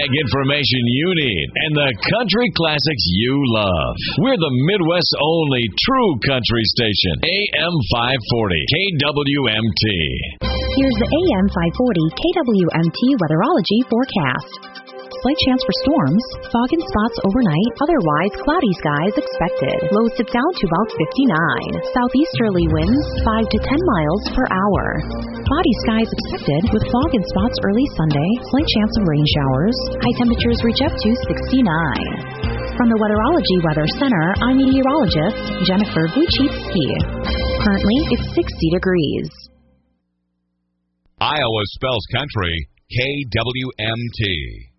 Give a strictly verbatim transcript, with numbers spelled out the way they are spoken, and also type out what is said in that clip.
ag information you need and the country classics you love. We're the Midwest's only true country station. A M five forty K W M T. Here's the A M five forty K W M T weatherology forecast. Slight chance for storms, fog and spots overnight, otherwise cloudy skies expected. Lows dip down to about fifty-nine. Southeasterly winds five to ten miles per hour. Cloudy skies expected with fog and spots early Sunday, slight chance of rain showers. High temperatures reach up to sixty-nine. From the Weatherology Weather Center, I'm meteorologist Jennifer Wojcicki. Currently, it's sixty degrees. Iowa spells country, K W M T.